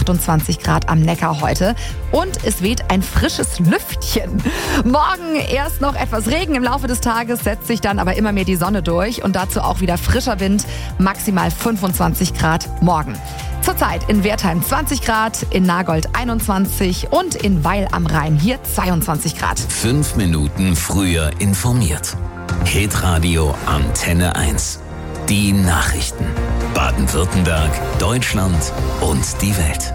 28 Grad am Neckar heute. Und es weht ein frisches Lüftchen. Morgen erst noch etwas Regen, im Laufe des Tages setzt sich dann aber immer mehr die Sonne durch und dazu auch wieder frischer Wind, maximal 25 Grad morgen. Zurzeit in Wertheim 20 Grad, in Nagold 21 und in Weil am Rhein hier 22 Grad. 5 Minuten früher informiert. Hitradio Antenne 1. Die Nachrichten. Baden-Württemberg, Deutschland und die Welt.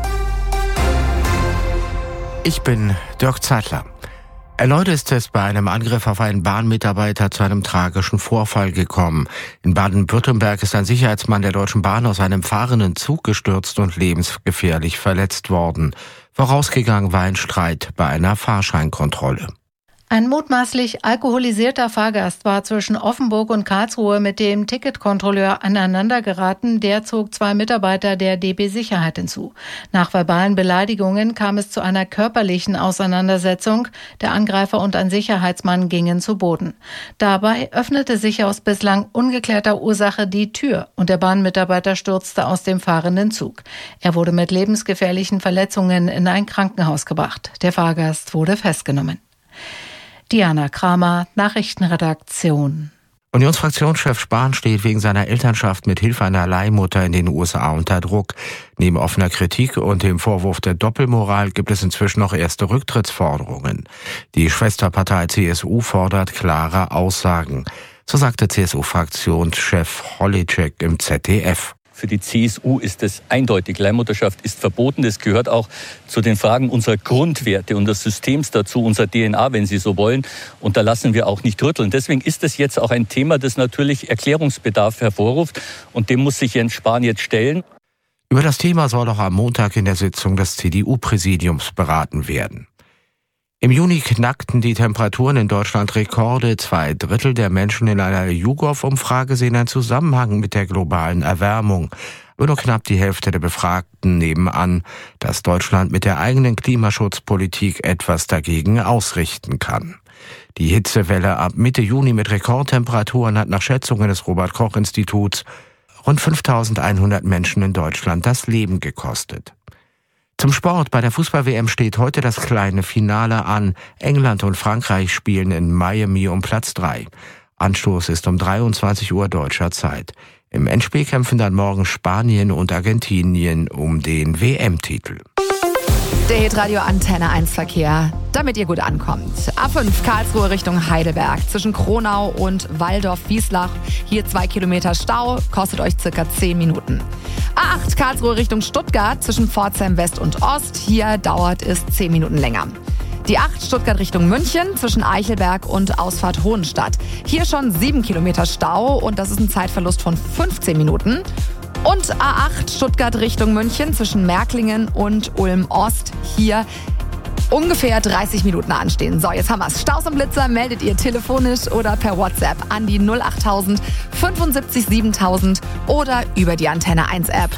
Ich bin Dirk Zeitler. Erneut ist es bei einem Angriff auf einen Bahnmitarbeiter zu einem tragischen Vorfall gekommen. In Baden-Württemberg ist ein Sicherheitsmann der Deutschen Bahn aus einem fahrenden Zug gestürzt und lebensgefährlich verletzt worden. Vorausgegangen war ein Streit bei einer Fahrscheinkontrolle. Ein mutmaßlich alkoholisierter Fahrgast war zwischen Offenburg und Karlsruhe mit dem Ticketkontrolleur aneinandergeraten. Der zog 2 Mitarbeiter der DB Sicherheit hinzu. Nach verbalen Beleidigungen kam es zu einer körperlichen Auseinandersetzung. Der Angreifer und ein Sicherheitsmann gingen zu Boden. Dabei öffnete sich aus bislang ungeklärter Ursache die Tür und der Bahnmitarbeiter stürzte aus dem fahrenden Zug. Er wurde mit lebensgefährlichen Verletzungen in ein Krankenhaus gebracht. Der Fahrgast wurde festgenommen. Diana Kramer, Nachrichtenredaktion. Unionsfraktionschef Spahn steht wegen seiner Elternschaft mit Hilfe einer Leihmutter in den USA unter Druck. Neben offener Kritik und dem Vorwurf der Doppelmoral gibt es inzwischen noch erste Rücktrittsforderungen. Die Schwesterpartei CSU fordert klare Aussagen. So sagte CSU-Fraktionschef Holitschek im ZDF. Für die CSU ist es eindeutig. Leihmutterschaft ist verboten. Das gehört auch zu den Fragen unserer Grundwerte und des Systems dazu, unserer DNA, wenn Sie so wollen. Und da lassen wir auch nicht rütteln. Deswegen ist es jetzt auch ein Thema, das natürlich Erklärungsbedarf hervorruft. Und dem muss sich Jens Spahn jetzt stellen. Über das Thema soll auch am Montag in der Sitzung des CDU-Präsidiums beraten werden. Im Juni knackten die Temperaturen in Deutschland Rekorde. 2/3 der Menschen in einer YouGov-Umfrage sehen einen Zusammenhang mit der globalen Erwärmung. Nur knapp die Hälfte der Befragten nehmen an, dass Deutschland mit der eigenen Klimaschutzpolitik etwas dagegen ausrichten kann. Die Hitzewelle ab Mitte Juni mit Rekordtemperaturen hat nach Schätzungen des Robert-Koch-Instituts rund 5.100 Menschen in Deutschland das Leben gekostet. Zum Sport. Bei der Fußball-WM steht heute das kleine Finale an. England und Frankreich spielen in Miami um Platz 3. Anstoß ist um 23 Uhr deutscher Zeit. Im Endspiel kämpfen dann morgen Spanien und Argentinien um den WM-Titel. Der Hitradio Antenne 1 Verkehr, damit ihr gut ankommt. A5 Karlsruhe Richtung Heidelberg. Zwischen Kronau und Walldorf-Wieslach. Hier 2 Kilometer Stau, kostet euch circa 10 Minuten. A8 Karlsruhe Richtung Stuttgart. Zwischen Pforzheim West und Ost. Hier dauert es 10 Minuten länger. Die 8 Stuttgart Richtung München. Zwischen Eichelberg und Ausfahrt Hohenstadt. Hier schon 7 Kilometer Stau und das ist ein Zeitverlust von 15 Minuten. Und A8 Stuttgart Richtung München zwischen Märklingen und Ulm-Ost. Hier ungefähr 30 Minuten anstehen. So, jetzt haben wir's. Staus und Blitzer meldet ihr telefonisch oder per WhatsApp an die 08000 75 7000 oder über die Antenne 1 App.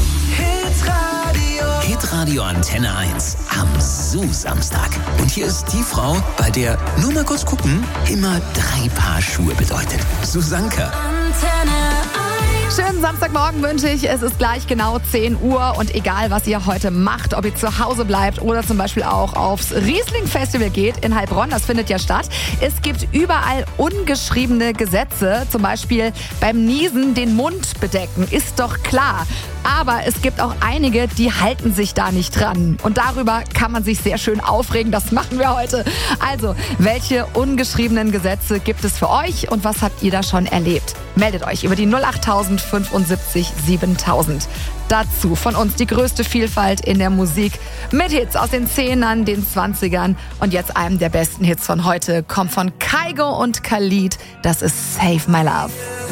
Hitradio Antenne 1 am Samstag. Und hier ist die Frau, bei der nur mal kurz gucken immer 3 Paar Schuhe bedeutet. Susanka. Schönen Samstagmorgen wünsche ich. Es ist gleich genau 10 Uhr und egal, was ihr heute macht, ob ihr zu Hause bleibt oder zum Beispiel auch aufs Riesling-Festival geht in Heilbronn, das findet ja statt. Es gibt überall ungeschriebene Gesetze, zum Beispiel beim Niesen den Mund bedecken, ist doch klar. Aber es gibt auch einige, die halten sich da nicht dran. Und darüber kann man sich sehr schön aufregen. Das machen wir heute. Also, welche ungeschriebenen Gesetze gibt es für euch und was habt ihr da schon erlebt? Meldet euch über die 08000 75 7000. Dazu von uns die größte Vielfalt in der Musik mit Hits aus den 10ern, den 20ern und jetzt einem der besten Hits von heute kommt von Kygo und Khalid. Das ist Save My Love.